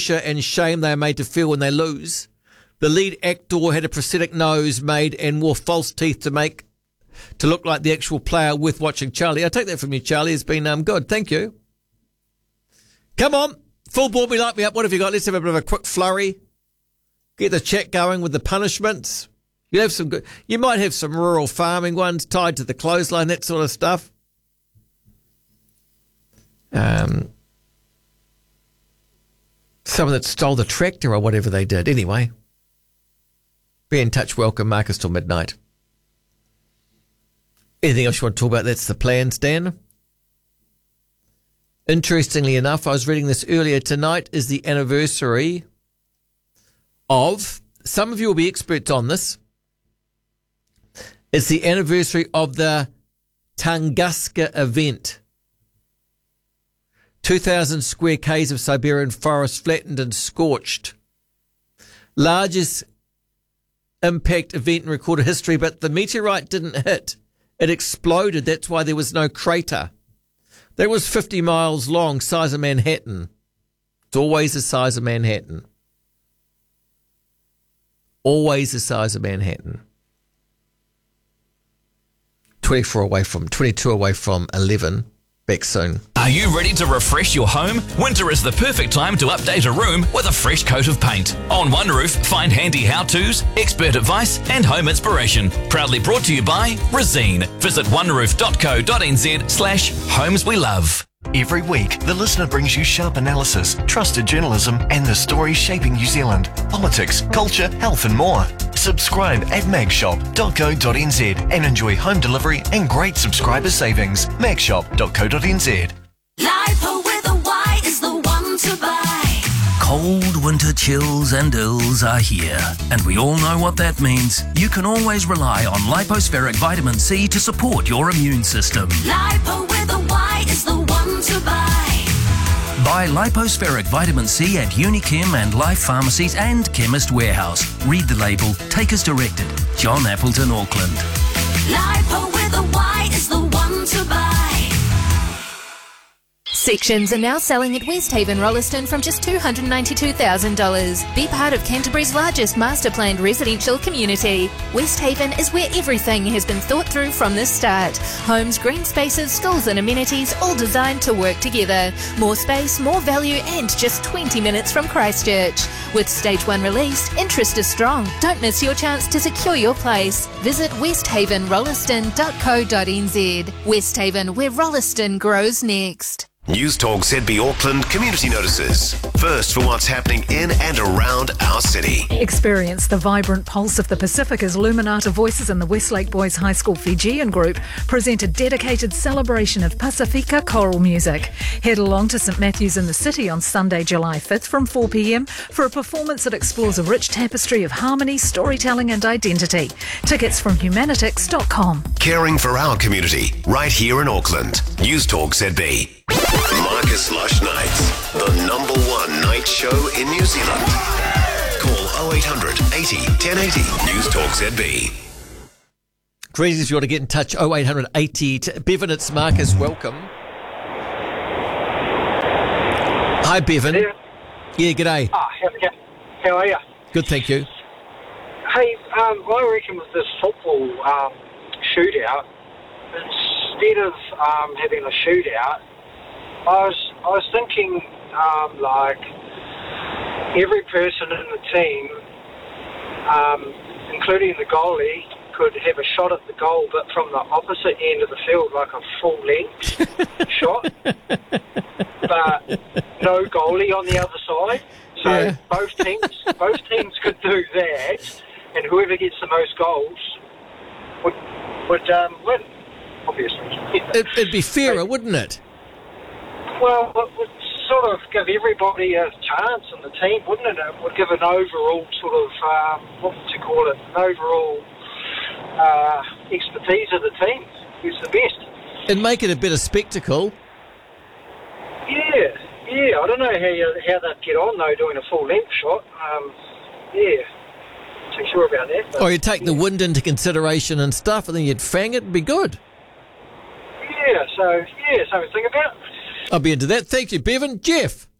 pressure and shame they are made to feel when they lose. The lead actor had a prosthetic nose made and wore false teeth to look like the actual player worth watching. Charlie, I take that from you, Charlie. It's been good. Thank you. Come on. Full board me, light me up. What have you got? Let's have a bit of a quick flurry. Get the chat going with the punishments. You might have some rural farming ones tied to the clothesline, that sort of stuff. Someone that stole the tractor or whatever they did. Anyway, be in touch. Welcome, Marcus, till midnight. Anything else you want to talk about? That's the plan, Stan. Interestingly enough, I was reading this earlier tonight, is the anniversary of, some of you will be experts on this, it's the anniversary of the Tunguska event. 2,000 square k's of Siberian forest flattened and scorched. Largest impact event in recorded history, but the meteorite didn't hit. It exploded. That's why there was no crater. That was 50 miles long, size of Manhattan. It's always the size of Manhattan. Always the size of Manhattan. 22 away from 11. Back soon. Are you ready to refresh your home? Winter is the perfect time to update a room with a fresh coat of paint. On One Roof, find handy how-tos, expert advice and home inspiration. Proudly brought to you by Resene. Visit oneroof.co.nz/homes we love. Every week, the listener brings you sharp analysis, trusted journalism, and the stories shaping New Zealand. Politics, culture, health, and more. Subscribe at magshop.co.nz and enjoy home delivery and great subscriber savings. magshop.co.nz. Lipo with a Y is the one to buy. Cold winter chills and ills are here, and we all know what that means. You can always rely on Lipospheric Vitamin C to support your immune system. Lipo with a Y is the one to buy. Buy Lipospheric Vitamin C at Unichem and Life Pharmacies and Chemist Warehouse. Read the label. Take as directed. John Appleton, Auckland. Lipo with a Y is the one to buy. Sections are now selling at Westhaven Rolleston from just $292,000. Be part of Canterbury's largest master-planned residential community. Westhaven is where everything has been thought through from the start. Homes, green spaces, schools and amenities, all designed to work together. More space, more value and just 20 minutes from Christchurch. With Stage 1 released, interest is strong. Don't miss your chance to secure your place. Visit westhavenrolleston.co.nz. Westhaven, where Rolleston grows next. News Talk ZB Auckland community notices. First for what's happening in and around our city. Experience the vibrant pulse of the Pacific as Luminata Voices and the Westlake Boys High School Fijian Group present a dedicated celebration of Pacifica choral music. Head along to St Matthews in the City on Sunday, July 5th from 4 p.m. for a performance that explores a rich tapestry of harmony, storytelling and identity. Tickets from humanitix.com. Caring for our community, right here in Auckland. News Talk ZB. Marcus Lush Nights, the number one night show in New Zealand. Call 0800 80 1080. News Talk ZB. Greetings if you want to get in touch. 0800 80. Bevan, it's Marcus. Welcome. Hi, Bevan. Yeah, g'day. How are you? Good, thank you. Hey, I reckon with this football shootout, instead of having a shootout, I was thinking like every person in the team, including the goalie, could have a shot at the goal, but from the opposite end of the field, like a full-length shot, but no goalie on the other side. So Yeah. both teams could do that, and whoever gets the most goals would win, obviously. It'd be fairer, wouldn't it? Well, it would sort of give everybody a chance in the team, wouldn't it? It would give an overall sort of, what would you call it, an overall expertise of the team. Who's the best? It'd make it a bit of spectacle. Yeah. I don't know how they'd get on, though, doing a full-length shot. Not too sure about that. But, Or you take the wind into consideration and stuff, and then you'd fang it, it'd be good. Yeah, so something to think about. I'll be into that. Thank you, Bevan. Jeff.